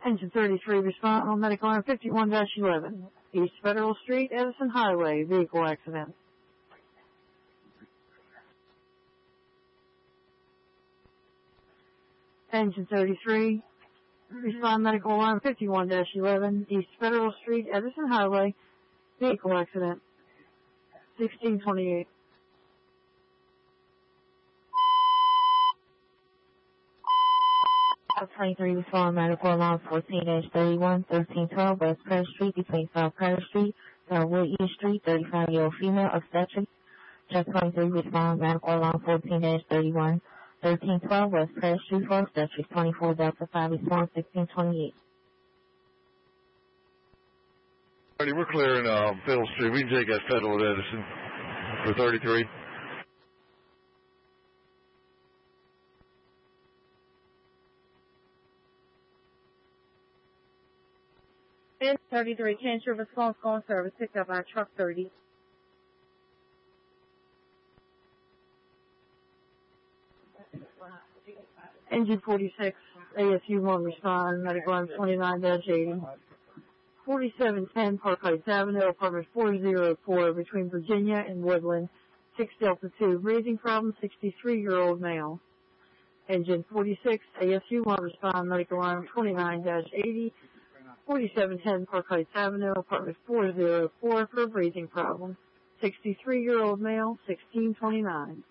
Engine 33 respond on medical line 51-11, East Federal Street, Edison Highway, vehicle accident. Engine 33 respond medical line 51-11, East Federal Street, Edison Highway, vehicle accident. 1628. South 23 respond medical line 14-31, 1312 West Prayer Street between South Prayer Street, Southwood East Street, 35-year-old female obstetric. Just 23 respond medical line 14-31, 1312 West Prayer Street for obstetrics. 24 Delta 5 respond 1628. Alrighty, we're clearing Federal Street. We can take that Federal at Edison for 33. And 33, cancer response call service picked up by truck 30. Engine 46, ASU 1 respond, medical line 29-80. 4710 Park Heights Avenue, apartment 404 between Virginia and Woodland, 6 Delta 2, breathing problem, 63-year-old male. Engine 46, ASU 1 respond, medical line 29-80. 4710 Park Heights Avenue, apartment 404 for a breathing problem. 63-year-old male, 1629.